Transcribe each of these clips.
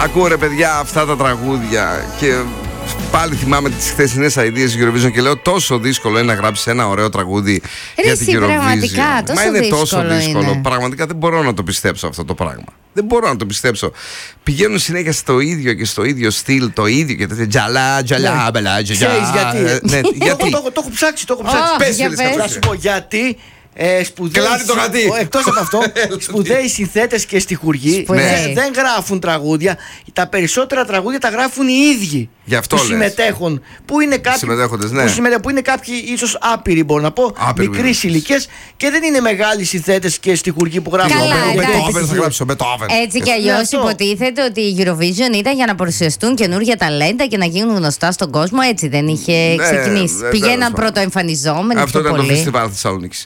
Ακούω ρε παιδιά αυτά τα τραγούδια και πάλι θυμάμαι τις χθεσινές αηδίες Eurovision και λέω τόσο δύσκολο είναι να γράψεις ένα ωραίο τραγούδι για την Eurovision. Πραγματικά, Μα είναι τόσο δύσκολο. Είναι. Πραγματικά δεν μπορώ να το πιστέψω αυτό το πράγμα. Δεν μπορώ να το πιστέψω. Πηγαίνουν συνέχεια στο ίδιο και στο ίδιο στυλ, το ίδιο και τέτοια. Τζαλά, τζαλά, μπελά, τζαλά. Ξέρεις γιατί? Ναι, γιατί? Το έχω ψάξει, Πες, Θα σου πω γιατί. Κλάνει το γατί. Εκτός από αυτό, σπουδαίοι συνθέτες και στιχουργοί δεν γράφουν τραγούδια. Τα περισσότερα τραγούδια τα γράφουν οι ίδιοι που συμμετέχουν. Που είναι κάποιοι, που είναι κάποιοι ίσως άπειροι, μπορώ να πω, μικρής ηλικίας και δεν είναι μεγάλοι συνθέτες και στιχουργοί που γράφουν. Έτσι κι αλλιώς υποτίθεται ότι η Eurovision ήταν για να παρουσιαστούν καινούργια ταλέντα και να γίνουν γνωστά στον κόσμο. Έτσι δεν είχε ξεκινήσει? Πηγαίναν πρωτοεμφανιζόμενοι. Αυτό ήταν το φεστιβάλ Θεσσαλονίκης.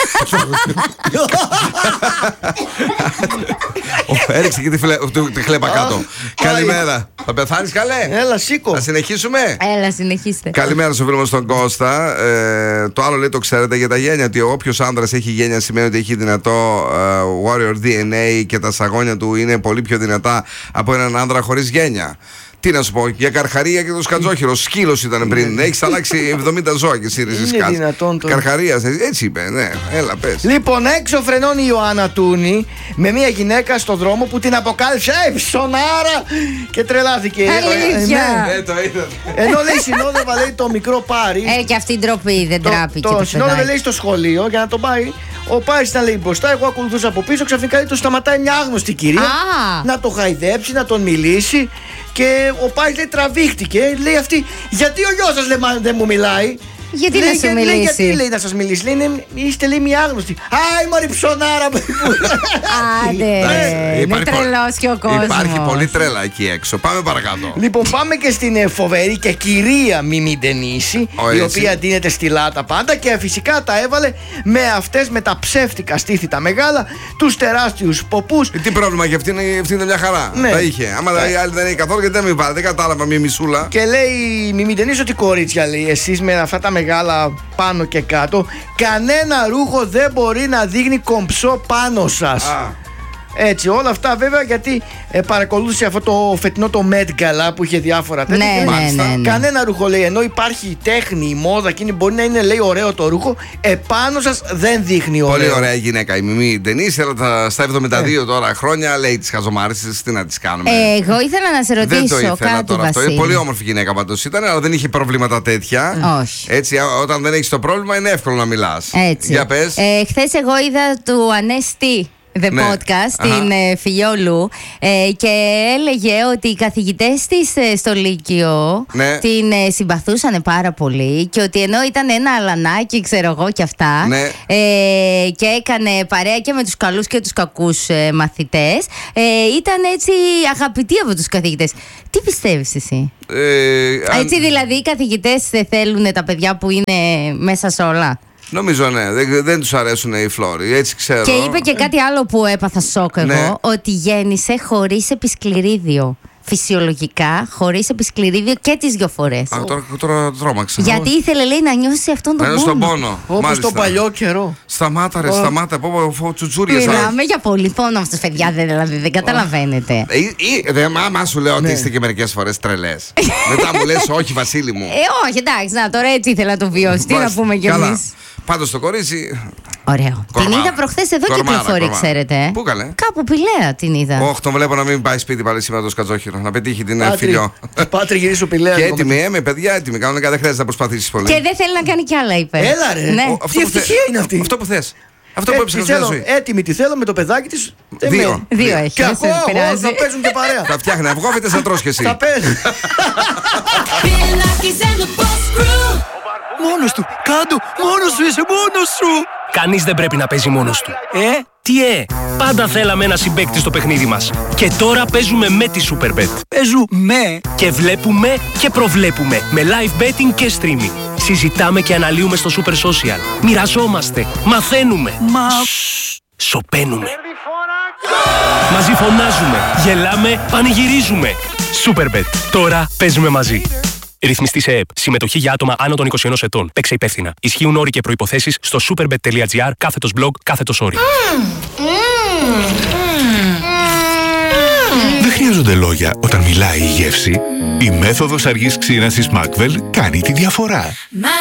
Έριξε και τη χλέπα κάτω. Καλημέρα. Θα πεθάνεις καλέ? Έλα σήκω. Θα συνεχίσουμε? Έλα συνεχίστε. Καλημέρα στο φίλο μας τον Κώστα. Το άλλο λέει το ξέρετε για τα γένια, ότι όποιος άνδρας έχει γένια σημαίνει ότι έχει δυνατό warrior DNA και τα σαγόνια του είναι πολύ πιο δυνατά από έναν άνδρα χωρίς γένια. Τι να σου πω, για Καρχαρία και το Σκατζόχυρο. Σκύλος ήταν πριν. Έχεις αλλάξει 70 ζώα και εσύ Καρχαρίας. Έτσι είπε, ναι. Έλα, πες. Λοιπόν, έξω φρενώνει η Ιωάννα Τούνη με μια γυναίκα στο δρόμο που την αποκάλυψε. Ψωνάρα! Και τρελάθηκε. Αλήθεια. Το είδα. Ενώ λέει συνόδευα, λέει το μικρό Πάρη. Και αυτή η ντροπή δεν τράπηκε. Το συνόδευε, λέει, στο σχολείο για να τον πάει. Ο Πάρης ήταν, λέει, μπροστά, εγώ ακολουθούσα από πίσω. Ξαφνικά, λέει, το σταματάει μια άγνωστη κυρία να το χαϊδέψει, να τον μιλήσει. Και ο Πάρης, λέει, τραβήχτηκε. Λέει αυτή, γιατί ο γιος σας, λέει, δεν μου μιλάει? Γιατί λέει, να σου μιλήσει? Λέει, γιατί, λέει, να σας μιλήσει? Λέει, είστε, λέει, μια άγνωστη. Άι μωρή ψωνάρα. Άντε, είναι τρελός και ο κόσμος. Υπάρχει πολύ τρέλα εκεί έξω. Πάμε παρακάτω. Λοιπόν, πάμε και στην φοβερή και κυρία Μιμή Ντενίση, η οποία ντύνεται στη λάτα πάντα και φυσικά τα έβαλε με αυτές, με τα ψεύτικα στήθη τα μεγάλα, τους τεράστιους ποπούς. Τι πρόβλημα, και αυτή είναι μια χαρά. Τα είχε. Άμα η άλλη δεν έχει καθόλου, γιατί δεν με βάλε, δεν κατάλαβα μια μισούλα. Και λέει η Μιμή Ντενίση ότι κορίτσια, λέει, εσείς με αυτά τα μεγάλα πάνω και κάτω, κανένα ρούχο δεν μπορεί να δείχνει κομψό πάνω σας. Έτσι, όλα αυτά βέβαια γιατί παρακολούθησε αυτό το φετινό το Met Gala που είχε διάφορα τέτοια. Ναι. Κανένα ρούχο, λέει, ενώ υπάρχει η τέχνη, η μόδα, εκείνη μπορεί να είναι, λέει, ωραίο το ρούχο, επάνω σας δεν δείχνει ωραίο. Πολύ ωραία γυναίκα η Μιμή Ντενίση, αλλά στα 72 τώρα χρόνια λέει τις χαζομάρισες, τι να τις κάνουμε. Εγώ ήθελα να σε ρωτήσω. Δεν το ήθελα κάτι, τώρα αυτό. Βασίλη. Πολύ όμορφη γυναίκα πάντως ήταν, αλλά δεν είχε προβλήματα τέτοια. Όχι. Έτσι, όταν δεν έχεις το πρόβλημα είναι εύκολο να μιλάς. Έτσι. Για πες. Χθες εγώ είδα του Ανέστη The Podcast, την Φιλιόλου, και έλεγε ότι οι καθηγητές της στο Λύκειο την συμπαθούσαν πάρα πολύ και ότι ενώ ήταν ένα αλανάκι, ξέρω εγώ, και αυτά, και έκανε παρέα και με τους καλούς και τους κακούς μαθητές, ήταν έτσι αγαπητή από τους καθηγητές. Τι πιστεύεις εσύ? Έτσι δηλαδή οι καθηγητές θέλουν τα παιδιά που είναι μέσα σε όλα? Νομίζω ναι, δεν τους αρέσουν οι φλόροι, έτσι ξέρω. Και είπε και κάτι άλλο που έπαθα σοκ εγώ, ότι γέννησε χωρίς επισκληρίδιο. Φυσιολογικά, χωρίς επισκληρίδιο και τις δύο φορές. Τώρα τρόμαξα. Γιατί ήθελε, λέει, να νιώσει αυτόν τον πόνο. Όπως το παλιό καιρό. Σταμάτα ρε, σταμάτα, τσουτσούρια. Μιλάμε για πολύ πόνο αυτούς, παιδιά, δεν καταλαβαίνετε. Μα σου λέω ότι είστε και μερικές φορές τρελές. Μετά μου λες όχι, Βασίλη μου. Όχι, εντάξει, να τώρα έτσι ήθελα να το βιώσει. Τι να πούμε κι εμείς. Πάντως το κορίτσι. Ωραίο. Την είδα προχθές εδώ κυκλοφορεί, ξέρετε. Πού καλέ? Κάπου Πηλαία την είδα. Όχι, τον βλέπω να μην πάει σπίτι πάλι σήμερα το Σκατζόχυρο. Να πετύχει την Φιλιό. Πάτρι γυρίσω Πηλαία. Και έτοιμη, παιδιά, έτοιμη. Κανονικά δεν χρειάζεται να προσπαθήσεις πολύ. Και δεν θέλει να κάνει κι άλλα, είπε. Έλα ρε. Ναι. Τι ευτυχία είναι αυτή. Αυτό που θες. Αυτό που έψαξες στη ζωή. Έτοιμη τη θέλω με το παιδάκι της. Δύο έχει. Και ακόμα θα παίζουν και παρέα. Τα φτιάχνει αυγόφητες, θα τρως κι εσύ. Τα παίρνει. Μόνος του, κάτω, μόνος σου είσαι, μόνος σου. Κανείς δεν πρέπει να παίζει μόνος του. Τι πάντα θέλαμε ένα συμπαίκτη στο παιχνίδι μας. Και τώρα παίζουμε με τη Superbet. Παίζουμε. Και βλέπουμε και προβλέπουμε με live betting και streaming. Συζητάμε και αναλύουμε στο Super Social. Μοιραζόμαστε, μαθαίνουμε. Σωπαίνουμε. Μαζί φωνάζουμε, γελάμε, πανηγυρίζουμε. Superbet. Τώρα παίζουμε μαζί. Ρυθμιστή σε ΕΕΠ. Συμμετοχή για άτομα άνω των 21 ετών. Παίξε υπεύθυνα. Ισχύουν όροι και προϋποθέσεις στο superbet.gr/blog/όροι. χρειάζονται λόγια όταν μιλάει η γεύση. Η μέθοδος αργής ξύρανσης Macvel κάνει τη διαφορά.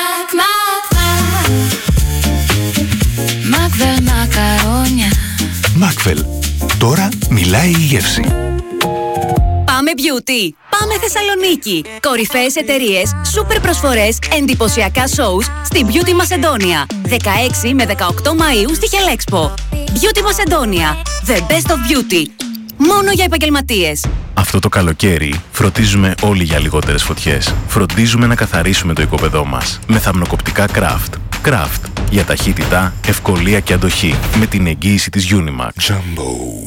Macvel μακαρόνια. Macvel. Τώρα μιλάει η γεύση. Πάμε Beauty! Πάμε Θεσσαλονίκη! Κορυφαίες εταιρείες, σούπερ προσφορές, εντυπωσιακά shows στη Beauty Macedonia. 16 με 18 Μαΐου στη Χελέξπο. Beauty Macedonia. The best of beauty. Μόνο για επαγγελματίες. Αυτό το καλοκαίρι φροντίζουμε όλοι για λιγότερες φωτιές. Φροντίζουμε να καθαρίσουμε το οικόπεδό μας με θαμνοκοπτικά Craft. Craft. Για ταχύτητα, ευκολία και αντοχή. Με την εγγύηση της Unimax. Jumbo.